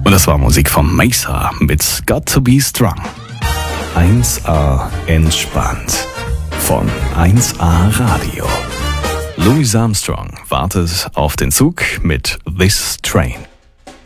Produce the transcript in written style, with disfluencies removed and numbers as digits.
Und das war Musik von Mesa mit Got to Be Strong. 1A entspannt von 1A Radio. Louis Armstrong wartet auf den Zug mit This Train.